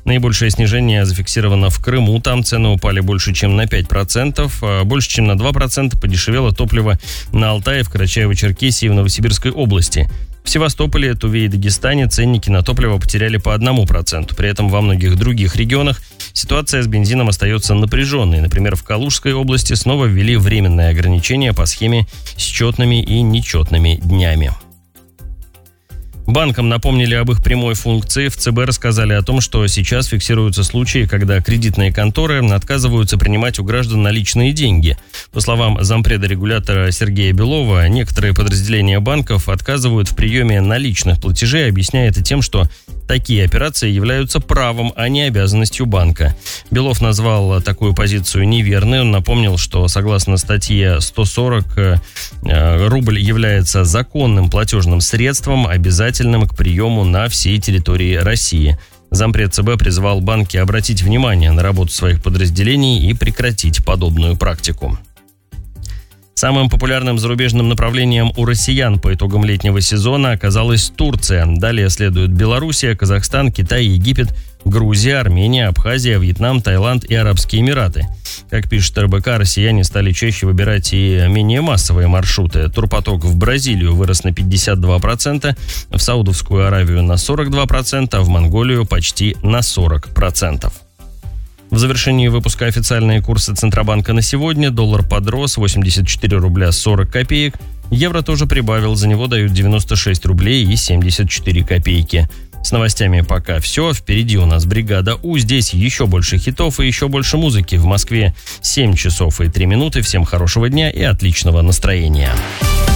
Наибольшее снижение зафиксировано в Крыму. Там цены упали больше, чем на 5%. Больше, чем на 2% подешевело топливо на Алтае, в Карачаево-Черкесии и в Новосибирской области. В Севастополе, Туве и Дагестане ценники на топливо потеряли по 1%. При этом во многих других регионах ситуация с бензином остается напряженной. Например, в Калужской области снова ввели временные ограничения по схеме с четными и нечетными днями. Банкам напомнили об их прямой функции. В ЦБ рассказали о том, что сейчас фиксируются случаи, когда кредитные конторы отказываются принимать у граждан наличные деньги. По словам зампреда регулятора Сергея Белова, некоторые подразделения банков отказывают в приеме наличных платежей, объясняя это тем, что такие операции являются правом, а не обязанностью банка. Белов назвал такую позицию неверной. Он напомнил, что согласно статье 140 рубль является законным платежным средством, обязательным к приему на всей территории России. Зампред ЦБ призвал банки обратить внимание на работу своих подразделений и прекратить подобную практику. Самым популярным зарубежным направлением у россиян по итогам летнего сезона оказалась Турция. Далее следуют Белоруссия, Казахстан, Китай, Египет, Грузия, Армения, Абхазия, Вьетнам, Таиланд и Арабские Эмираты. Как пишет РБК, россияне стали чаще выбирать и менее массовые маршруты. Турпоток в Бразилию вырос на 52%, в Саудовскую Аравию на 42%, а в Монголию почти на 40%. В завершении выпуска официальные курсы Центробанка на сегодня. Доллар подрос 84 рубля 40 копеек. Евро тоже прибавил, за него дают 96 рублей и 74 копейки. С новостями пока все. Впереди у нас бригада У. Здесь еще больше хитов и еще больше музыки. В Москве 7 часов и 3 минуты. Всем хорошего дня и отличного настроения.